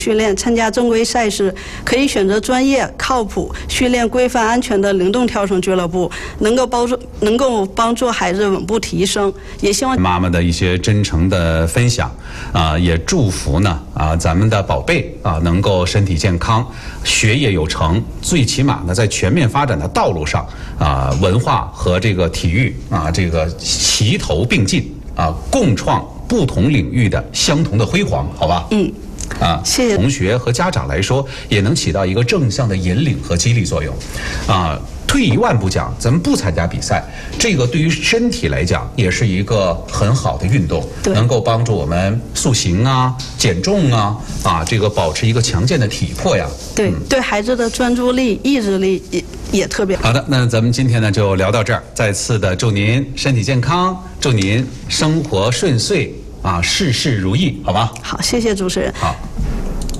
训练参加正规赛事，可以选择专业、靠谱、训练规范、安全的灵动跳绳俱乐部，能够帮助孩子稳步提升。也希望妈妈的一些真诚的分享，也祝福呢咱们的宝贝能够身体健康，学业有成，最起码呢在全面发展的道路上文化和这个体育这个齐头并进共创不同领域的相同的辉煌，好吧？ 谢谢同学和家长来说，也能起到一个正向的引领和激励作用。退一万步讲，咱们不参加比赛，这个对于身体来讲也是一个很好的运动，能够帮助我们塑形减重这个保持一个强健的体魄呀。 对孩子的专注力、意志力也特别好的。那咱们今天呢就聊到这儿，再次的祝您身体健康，祝您生活顺遂事事如意，好吧？ 好，谢谢主持人。 好。